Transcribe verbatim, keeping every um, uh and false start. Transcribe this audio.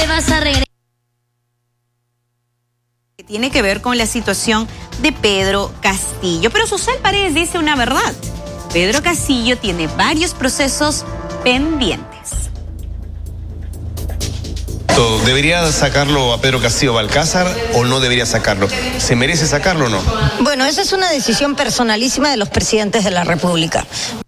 te vas a regresar. Que tiene que ver con la situación de Pedro Castillo. Pero Susel Paredes dice una verdad. Pedro Castillo tiene varios procesos pendientes. ¿Debería sacarlo a Pedro Castillo Valcázar o no debería sacarlo? ¿Se merece sacarlo o no? Bueno, esa es una decisión personalísima de los presidentes de la República.